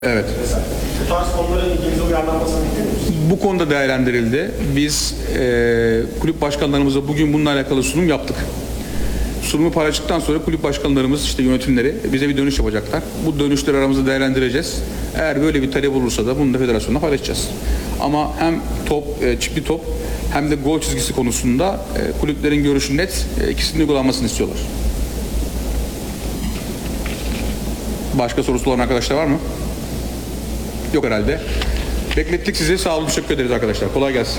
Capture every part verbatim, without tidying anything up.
Evet. Bu tarz konuların ilgimize uyarlanmasını bekliyor musunuz? Bu konuda değerlendirildi. Biz e, kulüp başkanlarımıza bugün bununla alakalı sunum yaptık. Sunumu paylaştıktan sonra kulüp başkanlarımız, işte yönetimleri bize bir dönüş yapacaklar. Bu dönüşleri aramızda değerlendireceğiz. Eğer böyle bir talep olursa da bunu da federasyonla paylaşacağız. Ama hem top, e, çiftli top hem de gol çizgisi konusunda e, kulüplerin görüşü net, e, ikisinin uygulanmasını istiyorlar. Başka sorusu olan arkadaşlar var mı? Yok herhalde. Beklettik sizi. Sağ olun. Teşekkür ederiz arkadaşlar. Kolay gelsin.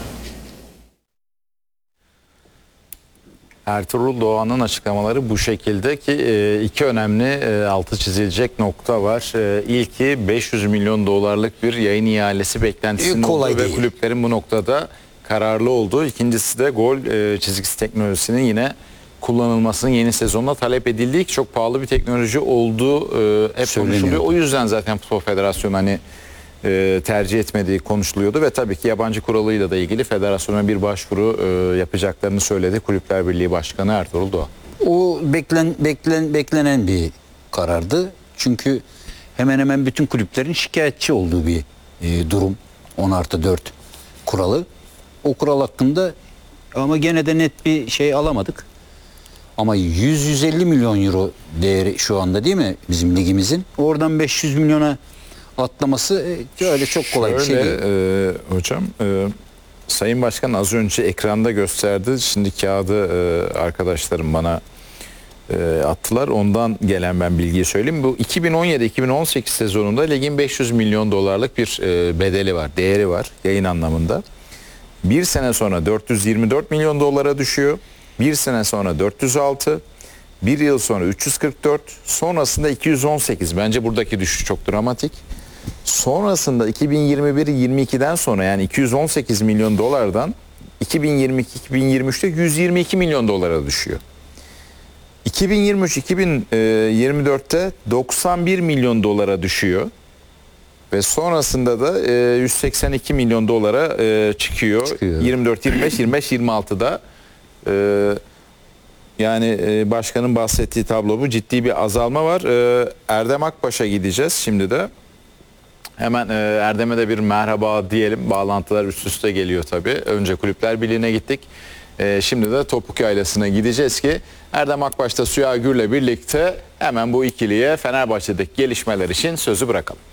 Ertuğrul Doğan'ın açıklamaları bu şekilde ki iki önemli altı çizilecek nokta var. İlki beş yüz milyon dolarlık bir yayın ihalesi beklentisinin olduğu ve kulüplerin bu noktada kararlı olduğu. İkincisi de gol çizgisi teknolojisinin yine kullanılmasının yeni sezonda talep edildiği ki çok pahalı bir teknoloji olduğu hep konuşuluyor. O yüzden zaten Futbol Federasyonu hani E, tercih etmediği konuşuluyordu ve tabii ki yabancı kuralıyla da ilgili federasyona bir başvuru e, yapacaklarını söyledi Kulüpler Birliği Başkanı Ertuğrul Doğan. O beklen, beklen, beklenen bir karardı. Çünkü hemen hemen bütün kulüplerin şikayetçi olduğu bir e, durum. on artı dört kuralı. O kural hakkında ama gene de net bir şey alamadık. Ama yüz yüz elli milyon euro değeri şu anda değil mi bizim ligimizin? Oradan beş yüz milyona atlaması öyle çok kolay Şöyle, bir şey değil. E, hocam e, Sayın Başkan az önce ekranda gösterdi. Şimdi kağıdı e, arkadaşlarım bana e, attılar. Ondan gelen ben bilgiyi söyleyeyim. Bu iki bin on yedi iki bin on sekiz sezonunda ligin beş yüz milyon dolarlık bir e, bedeli var, değeri var yayın anlamında. Bir sene sonra dört yüz yirmi dört milyon dolara düşüyor. Bir sene sonra dört yüz altı. Bir yıl sonra üç yüz kırk dört. Sonrasında iki yüz on sekiz. Bence buradaki düşüş çok dramatik. Sonrasında iki bin yirmi bir yirmi ikiden sonra yani iki yüz on sekiz milyon dolardan iki bin yirmi iki iki bin yirmi üçte yüz yirmi iki milyon dolara düşüyor. iki bin yirmi üç iki bin yirmi dörtte doksan bir milyon dolara düşüyor. Ve sonrasında da yüz seksen iki milyon dolara çıkıyor. çıkıyor. yirmi dört yirmi beş yirmi beş yirmi altıda yani başkanın bahsettiği tablo bu. Ciddi bir azalma var. Erdem Akbaş'a gideceğiz şimdi de. Hemen e, Erdem'e de bir merhaba diyelim. Bağlantılar üst üste geliyor tabii. Önce Kulüpler Birliği'ne gittik. E, şimdi de Topuk Yaylası'na gideceğiz ki Erdem Akbaş'ta Süha Gür'le birlikte hemen bu ikiliye Fenerbahçe'deki gelişmeler için sözü bırakalım.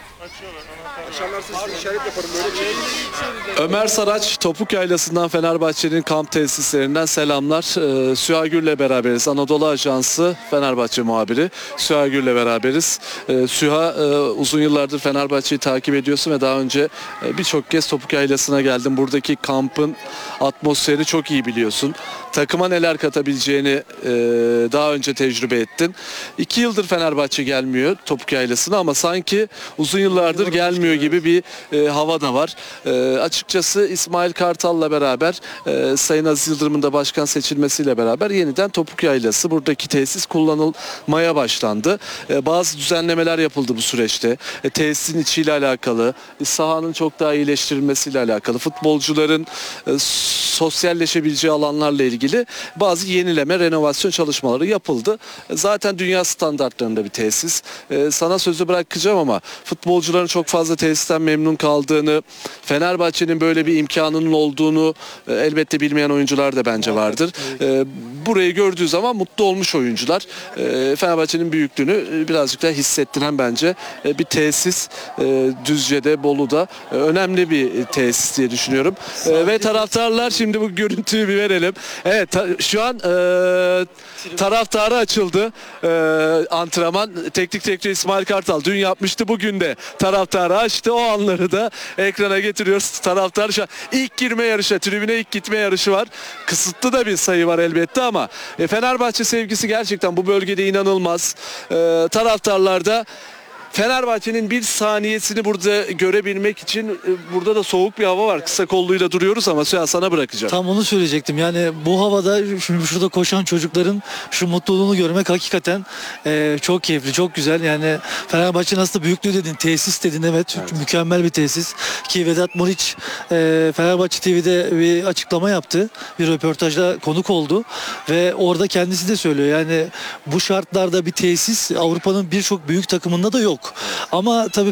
Ömer Saraç, Topuk Yaylası'ndan Fenerbahçe'nin kamp tesislerinden selamlar. Ee, Süha Gür'le beraberiz. Anadolu Ajansı Fenerbahçe muhabiri. Süha Gür'le beraberiz. Ee, Süha e, uzun yıllardır Fenerbahçe'yi takip ediyorsun ve daha önce e, birçok kez Topuk Yaylası'na geldin. Buradaki kampın atmosferi çok iyi biliyorsun. Takıma neler katabileceğini e, daha önce tecrübe ettin. İki yıldır Fenerbahçe gelmiyor Topuk Yaylası'na ama sanki uzun yıllardır gelmiyor gibi bir e, hava da var. E, açıkçası İsmail Kartal'la beraber e, Sayın Aziz Yıldırım'ın da başkan seçilmesiyle beraber yeniden Topuk Yaylası buradaki tesis kullanılmaya başlandı. E, bazı düzenlemeler yapıldı bu süreçte. E, tesisin içiyle alakalı, e, sahanın çok daha iyileştirilmesiyle alakalı, futbolcuların e, sosyalleşebileceği alanlarla ilgili bazı yenileme, renovasyon çalışmaları yapıldı. E, zaten dünya standartlarında bir tesis. E, sana sözü bırakacağım ama futbolcuların çok fazla tesisten memnun kaldığını, Fenerbahçe'nin böyle bir imkanının olduğunu e, elbette bilmeyen oyuncular da bence vardır. E, burayı gördüğü zaman mutlu olmuş oyuncular. E, Fenerbahçe'nin büyüklüğünü e, birazcık daha hissettiren bence e, bir tesis e, Düzce'de, Bolu'da e, önemli bir e, tesis diye düşünüyorum. E, ve taraftarlar şimdi bu görüntüyü bir verelim. Evet ta, şu an e, taraftarı açıldı. E, antrenman teknik direktör İsmail Kartal dün yapmıştı, bugün de taraftarı açtı. O anları da ekrana getiriyoruz. Taraftar şu an ilk girme yarışı, tribüne ilk gitme yarışı var. Kısıtlı da bir sayı var elbette ama e, Fenerbahçe sevgisi gerçekten bu bölgede inanılmaz. E, taraftarlar da Fenerbahçe'nin bir saniyesini burada görebilmek için burada da soğuk bir hava var. Kısa kolluyla duruyoruz ama sana bırakacağım. Tam onu söyleyecektim. Yani bu havada şimdi şurada koşan çocukların şu mutluluğunu görmek hakikaten e, çok keyifli, çok güzel. Yani Fenerbahçe'nin aslında büyüklüğü dedin, tesis dedin, evet, evet. Mükemmel bir tesis. Ki Vedat Muriç e, Fenerbahçe T V'de bir açıklama yaptı. Bir röportajda konuk oldu ve orada kendisi de söylüyor. Yani bu şartlarda bir tesis Avrupa'nın birçok büyük takımında da yok. yok. Ama tabii